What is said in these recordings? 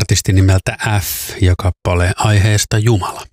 artisti nimeltä F ja kappale aiheesta Jumala.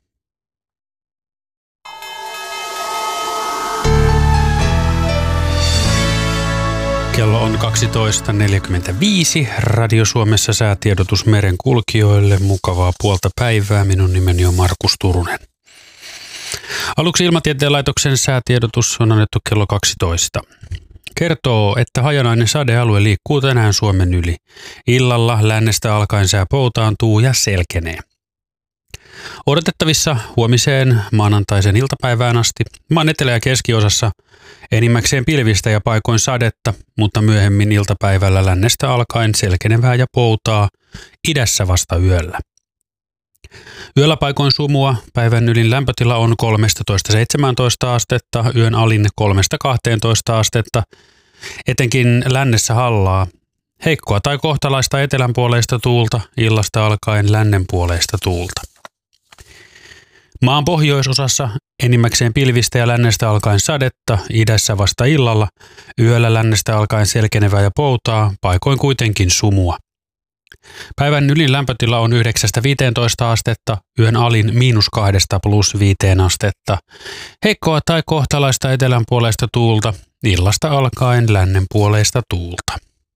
Kello on 12.45. Radio Suomessa säätiedotus merenkulkijoille. Mukavaa puolta päivää. Minun nimeni on Markus Turunen. Aluksi Ilmatieteen laitoksen säätiedotus on annettu kello 12. Kertoo, että hajanainen sadealue liikkuu tänään Suomen yli. Illalla lännestä alkaen sää poutaantuu ja selkenee. Odotettavissa huomiseen maanantaisen iltapäivään asti maan etelä- ja keskiosassa enimmäkseen pilvistä ja paikoin sadetta, mutta myöhemmin iltapäivällä lännestä alkaen selkenevää ja poutaa, idässä vasta yöllä. Yöllä paikoin sumua, päivän ylin lämpötila on 13–17 astetta, yön alin 3–12 astetta, etenkin lännessä hallaa. Heikkoa tai kohtalaista etelänpuoleista tuulta, illasta alkaen lännenpuoleista tuulta. Maan pohjoisosassa enimmäkseen pilvistä ja lännestä alkaen sadetta, idässä vasta illalla, yöllä lännestä alkaen selkenevää ja poutaa, paikoin kuitenkin sumua. Päivän ylin lämpötila on 9–15 astetta, yön alin -2–+5 astetta. Heikkoa tai kohtalaista etelänpuoleista tuulta, illasta alkaen lännenpuoleista tuulta.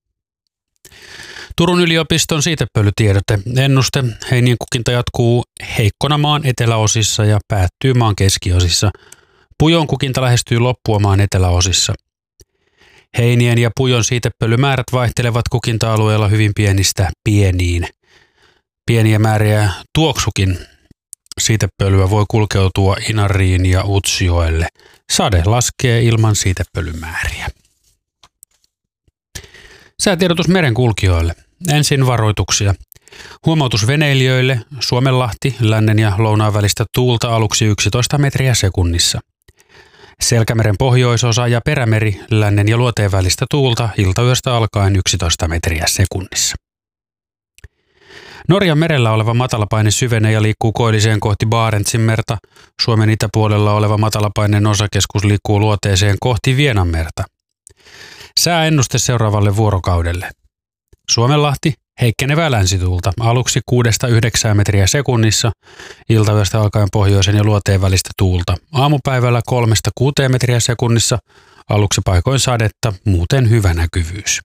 Turun yliopiston siitepölytiedote. Ennuste. Heinien kukinta jatkuu heikkona maan eteläosissa ja päättyy maan keskiosissa. Pujon kukinta lähestyy loppua maan eteläosissa. Heinien ja pujon siitepölymäärät vaihtelevat kukinta-alueella hyvin pienistä pieniin. Pieniä määriä tuoksukin siitepölyä voi kulkeutua Inariin ja Utsjoelle. Sade laskee ilman siitepölymääriä. Säätiedotus merenkulkijoille. Ensin varoituksia. Huomautus veneilijöille. Suomenlahti, lännen ja lounaan välistä tuulta aluksi 11 metriä sekunnissa. Selkämeren pohjoisosa ja Perämeri, lännen ja luoteen välistä tuulta iltayöstä alkaen 11 metriä sekunnissa. Norjan merellä oleva matalapaine syvenee ja liikkuu koilliseen kohti Barentsinmerta. Suomen itäpuolella oleva matalapaineen osakeskus liikkuu luoteeseen kohti Vienanmerta. Sääennuste seuraavalle vuorokaudelle. Suomenlahti, heikkenevää länsituulta, aluksi 6–9 metriä sekunnissa, iltayöstä alkaen pohjoisen ja luoteen välistä tuulta, aamupäivällä 3–6 metriä sekunnissa, aluksi paikoin sadetta, muuten hyvä näkyvyys.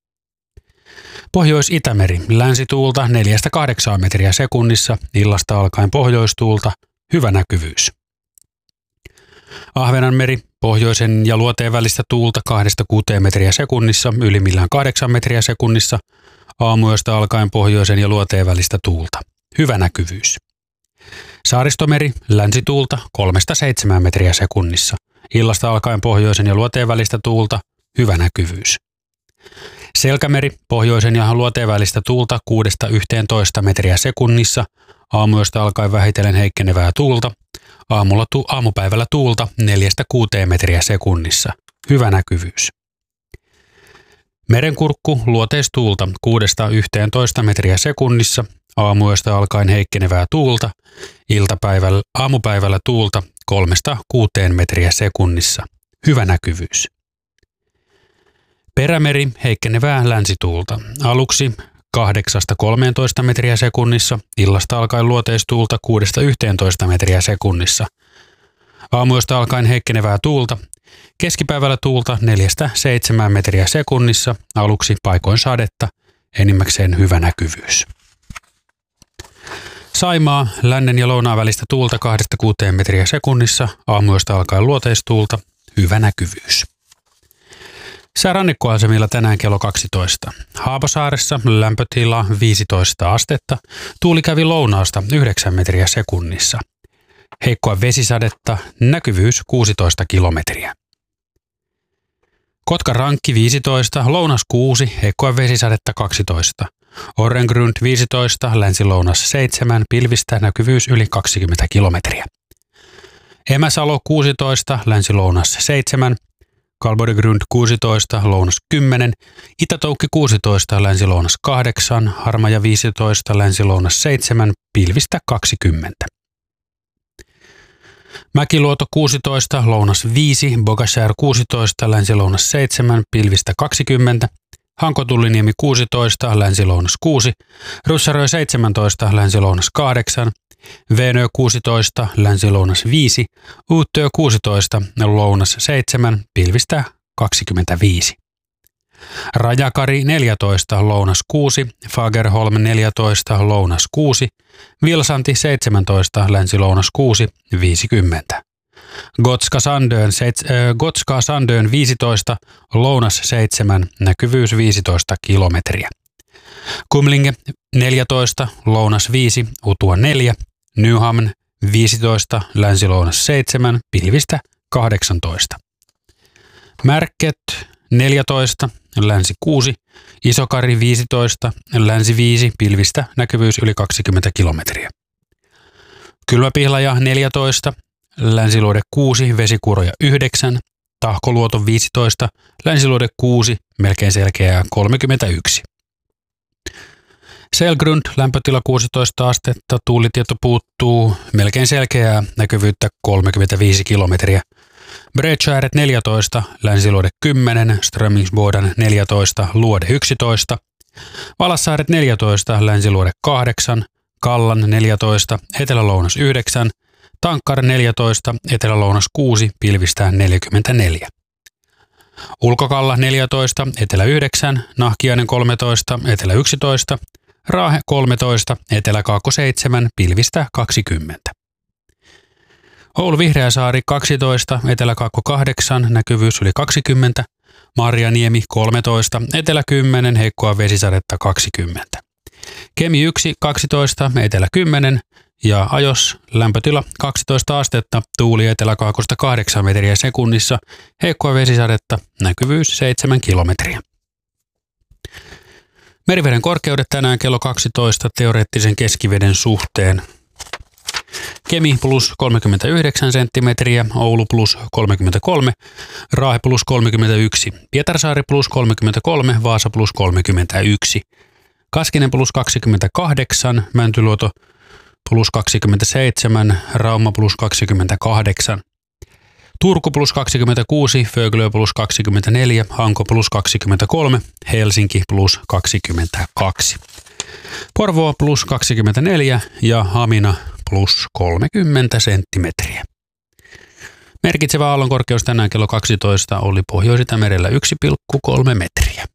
Pohjois-Itämeri, länsituulta 4–8 metriä sekunnissa, illasta alkaen pohjoistuulta, hyvä näkyvyys. Ahvenanmeri, pohjoisen ja luoteen välistä tuulta 2–6 metriä sekunnissa, ylimmillään 8 metriä sekunnissa, aamuyöstä alkaen pohjoisen ja luoteen välistä tuulta. Hyvä näkyvyys. Saaristomeri, länsituulta 3–7 metriä sekunnissa, illasta alkaen pohjoisen ja luoteen välistä tuulta. Hyvä näkyvyys. Selkämeri, pohjoisen ja luoteen välistä tuulta 6–11 metriä sekunnissa, aamuyöstä alkaen vähitellen heikkenevää tuulta. Aamupäivällä tuulta 4–6 metriä sekunnissa. Hyvä näkyvyys. Merenkurkku, luoteistuulta 6–11 metriä sekunnissa. Aamuyöstä alkaen heikkenevää tuulta. Aamupäivällä tuulta 3–6 metriä sekunnissa. Hyvä näkyvyys. Perämeri, heikkenevää länsituulta. Aluksi 8–13 metriä sekunnissa, illasta alkaen luoteistuulta 6–11 metriä sekunnissa. Aamuyöstä alkaen heikkenevää tuulta, keskipäivällä tuulta 4–7 metriä sekunnissa, aluksi paikoin sadetta, enimmäkseen hyvä näkyvyys. Saimaa, lännen ja lounaan välistä tuulta 2–6 metriä sekunnissa, aamuyöstä alkaen luoteistuulta, hyvä näkyvyys. Sää rannikkoasemilla tänään kello 12. Haapasaaressa lämpötila 15 astetta, tuuli kävi lounaasta 9 metriä sekunnissa. Heikkoa vesisadetta, näkyvyys 16 kilometriä. Kotka-Rankki 15, lounas 6, heikkoa vesisadetta 12. Orrengrund 15, länsi-lounas 7, pilvistä, näkyvyys yli 20 kilometriä. Emäsalo 16, länsi-lounas 7, Kalbodegrund 16, lounas 10, Itä-Toukki 16, länsi-lounas 8, Harmaja 15, länsi-lounas 7, pilvistä 20. Mäkiluoto 16, lounas 5, Bogashär 16, länsi-lounas 7, pilvistä 20, Hanko Tulliniemi 16, Länsi-Lounas 6, Ryssärö 17, Länsi-Lounas 8, Veenö 16, Länsi-Lounas 5, Uuttyö 16, Lounas 7, pilvistä 25. Rajakari 14, Lounas 6, Fagerholm 14, Lounas 6, Vilsanti 17, Länsi-Lounas 6, 50. Gotska Sandön 15, Lounas 7, näkyvyys 15 kilometriä. Kumlinge 14, Lounas 5, Utua 4, Nyhamn 15, Länsi-Lounas 7, pilvistä 18. Märket 14, Länsi 6, Isokari 15, Länsi 5, pilvistä näkyvyys yli 20 kilometriä. Kylmäpihlaja 14, Länsiluode 6, Vesikuuroja 9, Tahkoluoto 15, Länsiluode 6, melkein selkeää 31. Selgrund, lämpötila 16 astetta, tuulitieto puuttuu, melkein selkeää näkyvyyttä 35 kilometriä. Bredskärret 14, Länsiluode 10, Strömingsboden 14, Luode 11, Valassaaret 14, Länsiluode 8, Kallan 14, Etelä-Lounas 9, Tankkar 14, Etelä-Lounas 6, pilvistään 44. Ulkokalla 14, Etelä 9, Nahkiainen 13, Etelä 11, Raahe 13, Etelä-Kaakko 7, pilvistä 20. Oulu Vihreäsaari 12, Etelä-Kaakko 8, näkyvyys yli 20, Marjaniemi 13, Etelä 10, heikkoa vesisadetta 20. Kemi 1, 12, Etelä 10 ja Ajos lämpötila 12 astetta, tuuli Etelä-Kaakosta 8 metriä sekunnissa, heikkoa vesisadetta, näkyvyys 7 kilometriä. Meriveden korkeudet tänään kello 12 teoreettisen keskiveden suhteen. Kemi plus 39 senttimetriä, Oulu plus 33, Raahe plus 31, Pietarsaari plus 33, Vaasa plus 31, Kaskinen plus 28, Mäntyluoto plus 27, Rauma plus 28, Turku plus 26, Föglö plus 24, Hanko plus 23, Helsinki plus 22. Porvoo plus 24 ja Hamina plus 30 senttimetriä. Merkitsevä aallonkorkeus tänään kello 12 oli Pohjois-Itämerellä 1,3 metriä.